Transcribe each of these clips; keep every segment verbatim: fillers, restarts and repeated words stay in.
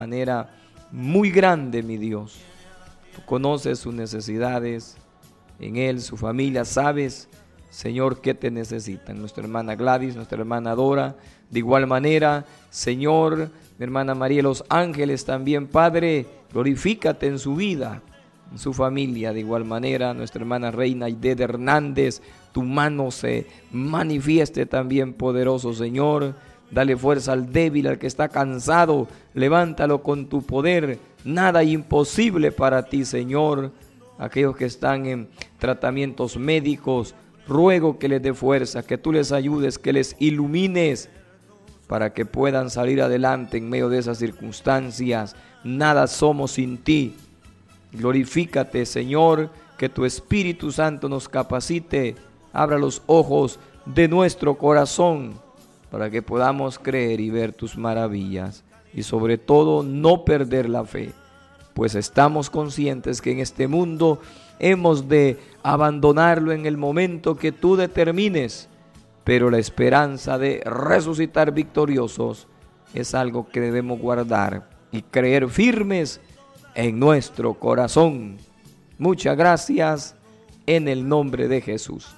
manera muy grande, mi Dios. Tú conoces sus necesidades en él, su familia, sabes, Señor, qué te necesitan. Nuestra hermana Gladys, nuestra hermana Dora, de igual manera, Señor, mi hermana María, los ángeles también, Padre, glorifícate en su vida, en su familia, de igual manera, nuestra hermana Reina Aide Hernández, tu mano se manifieste también poderoso, Señor. Dale fuerza al débil, al que está cansado, levántalo con tu poder, nada imposible para ti, Señor. Aquellos que están en tratamientos médicos, ruego que les dé fuerza, que tú les ayudes, que les ilumines, para que puedan salir adelante en medio de esas circunstancias. Nada somos sin ti. Glorifícate, Señor, que tu Espíritu Santo nos capacite, abra los ojos de nuestro corazón, para que podamos creer y ver tus maravillas, y sobre todo no perder la fe, pues estamos conscientes que en este mundo hemos de abandonarlo en el momento que tú determines, pero la esperanza de resucitar victoriosos es algo que debemos guardar y creer firmes en nuestro corazón. Muchas gracias en el nombre de Jesús.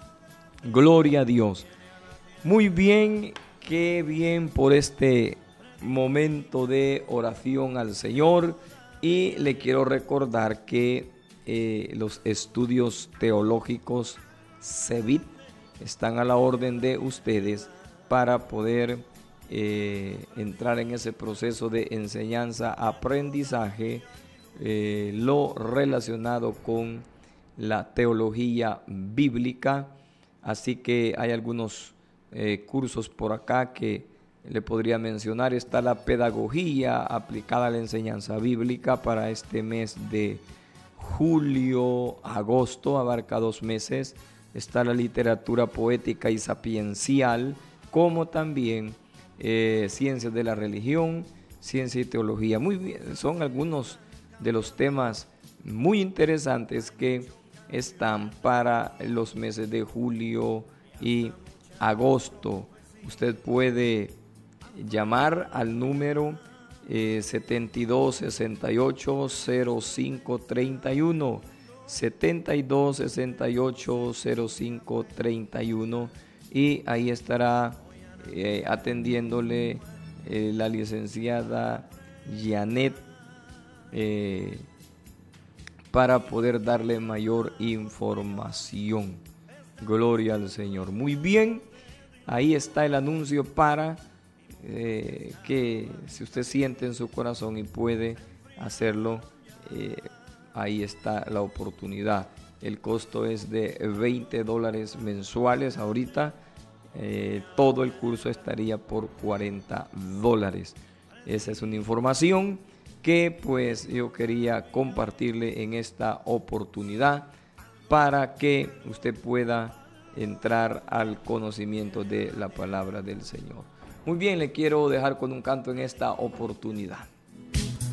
Gloria a Dios. Muy bien, qué bien por este momento de oración al Señor. Y le quiero recordar que eh, los estudios teológicos CEBIT están a la orden de ustedes para poder eh, entrar en ese proceso de enseñanza-aprendizaje, eh, lo relacionado con la teología bíblica. Así que hay algunos Eh, cursos por acá que le podría mencionar. Está la pedagogía aplicada a la enseñanza bíblica para este mes de julio, agosto, abarca dos meses. Está la literatura poética y sapiencial, como también eh, ciencias de la religión, ciencia y teología. Muy bien, son algunos de los temas muy interesantes que están para los meses de julio y agosto. Usted puede llamar al número eh, setenta y dos sesenta y ocho cero cinco treinta y uno, setenta y dos sesenta y ocho cero cinco treinta y uno, y ahí estará eh, atendiéndole eh, la licenciada Janet eh, para poder darle mayor información. Gloria al Señor. Muy bien, ahí está el anuncio para eh, que si usted siente en su corazón y puede hacerlo, eh, ahí está la oportunidad. El costo es de veinte dólares mensuales. Ahorita eh, todo el curso estaría por cuarenta dólares. Esa es una información que pues yo quería compartirle en esta oportunidad, para que usted pueda entrar al conocimiento de la palabra del Señor. Muy bien, le quiero dejar con un canto en esta oportunidad.